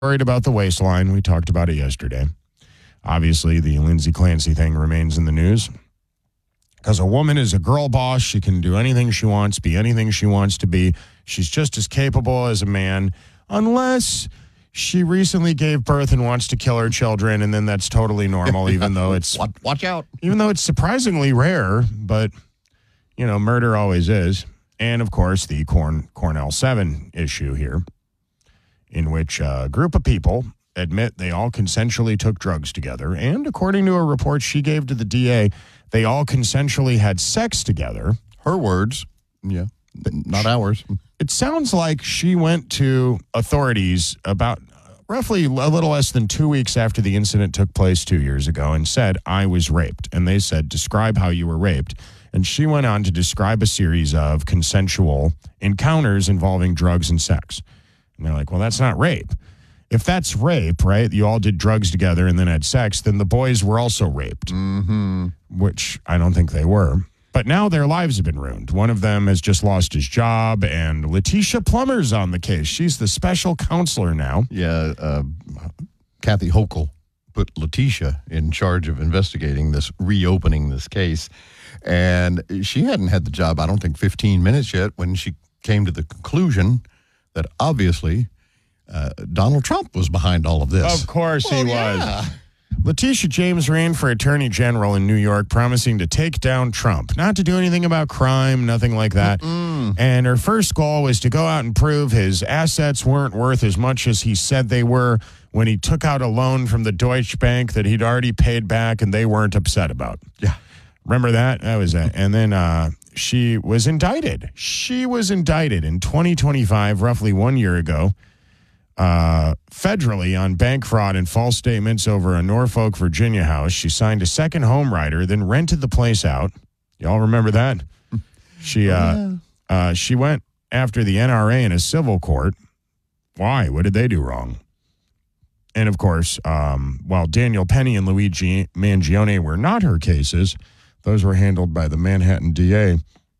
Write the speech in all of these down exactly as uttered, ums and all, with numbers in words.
Worried about the waistline. We talked about it yesterday. Obviously, the Lindsay Clancy thing remains in the news. Because a woman is a girl boss. She can do anything she wants, be anything she wants to be. She's just as capable as a man, unless she recently gave birth and wants to kill her children, and then that's totally normal, even though it's watch, watch out. Even though it's surprisingly rare, but you know, murder always is. And of course, the Corn Cornell seven issue here, in which a group of people admit they all consensually took drugs together, and according to a report she gave to the D A, they all consensually had sex together. Her words, yeah, not ours. It sounds like she went to authorities about roughly a little less than two weeks after the incident took place two years ago and said, I was raped. And they said, describe how you were raped. And she went on to describe a series of consensual encounters involving drugs and sex. And they're like, well, that's not rape. If that's rape, right, you all did drugs together and then had sex, then the boys were also raped, mm-hmm. which I don't think they were. But now their lives have been ruined. One of them has just lost his job, and Letitia Plummer's on the case. She's the special counselor now. Yeah, uh, Kathy Hochul put Letitia in charge of investigating this, reopening this case. And she hadn't had the job, I don't think, fifteen minutes yet when she came to the conclusion that obviously uh, Donald Trump was behind all of this. Of course well, he yeah. was. Letitia James ran for attorney general in New York, promising to take down Trump, not to do anything about crime, nothing like that. Mm-mm. And her first goal was to go out and prove his assets weren't worth as much as he said they were when he took out a loan from the Deutsche Bank that he'd already paid back and they weren't upset about. Yeah. Remember that? That was it. And then uh, she was indicted. She was indicted in twenty twenty-five, roughly one year ago, uh, federally on bank fraud and false statements over a Norfolk, Virginia house. She signed a second home rider, then rented the place out. Y'all remember that? She, uh, yeah. uh, she went after the N R A in a civil court. Why? What did they do wrong? And, of course, um, while Daniel Penny and Luigi Mangione were not her cases, those were handled by the Manhattan D A.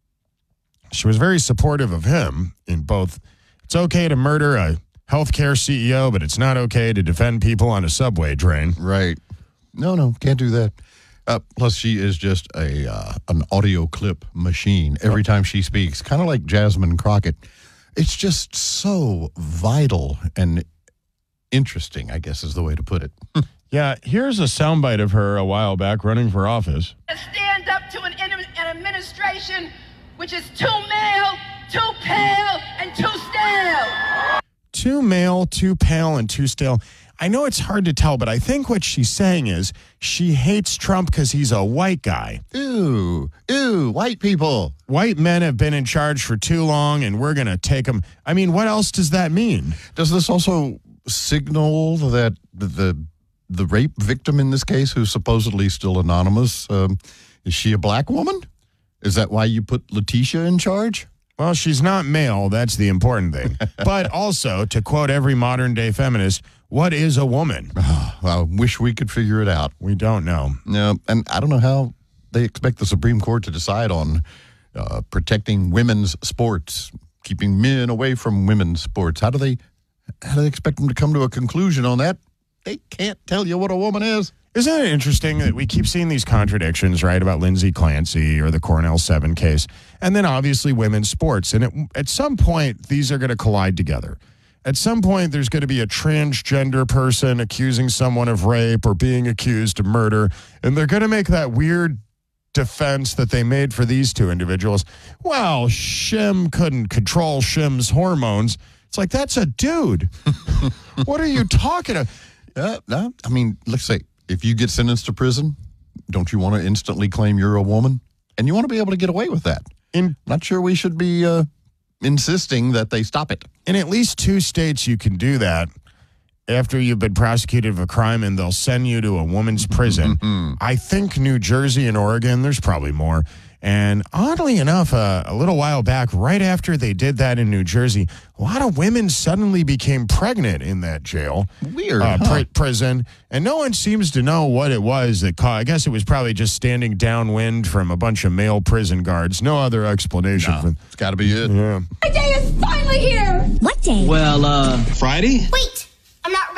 She was very supportive of him in both. It's okay to murder a healthcare C E O, but it's not okay to defend people on a subway train. Right. No, no, can't do that. Uh, plus, she is just a uh, an audio clip machine every time she speaks, kind of like Jasmine Crockett. It's just so vital and interesting, I guess is the way to put it. Yeah, here's a soundbite of her a while back running for office. Stand up to an, an administration which is too male, too pale, and too stale. Too male, too pale, and too stale. I know it's hard to tell, but I think what she's saying is she hates Trump because he's a white guy. Ew, ew, white people. White men have been in charge for too long, and we're going to take them. I mean, what else does that mean? Does this also signal that the the, the rape victim in this case, who's supposedly still anonymous, um, is she a black woman? Is that why you put Letitia in charge? Well, she's not male. That's the important thing. But also, to quote every modern-day feminist, what is a woman? Oh, I wish we could figure it out. We don't know. No, and I don't know how they expect the Supreme Court to decide on uh, protecting women's sports, keeping men away from women's sports. How do they how do they expect them to come to a conclusion on that? They can't tell you what a woman is. Isn't it interesting that we keep seeing these contradictions, right, about Lindsay Clancy or the Cornell seven case, and then obviously women's sports. And it, at some point, these are going to collide together. At some point, there's going to be a transgender person accusing someone of rape or being accused of murder, and they're going to make that weird defense that they made for these two individuals. Well, Shim couldn't control Shim's hormones. It's like, that's a dude. What are you talking about? Uh, no, I mean, let's say, if you get sentenced to prison, don't you want to instantly claim you're a woman? And you want to be able to get away with that. In, Not sure we should be uh, insisting that they stop it. In at least two states, you can do that after you've been prosecuted of a crime, and they'll send you to a woman's prison. Mm-hmm. I think New Jersey and Oregon, there's probably more. And oddly enough, uh, a little while back, right after they did that in New Jersey, a lot of women suddenly became pregnant in that jail. Weird, uh, huh? pr- prison. And no one seems to know what it was that caused. I guess it was probably just standing downwind from a bunch of male prison guards. No other explanation. No, for, it's got to be it. Yeah. My day is finally here. What day? Well, uh, Friday? Wait, I'm not ready.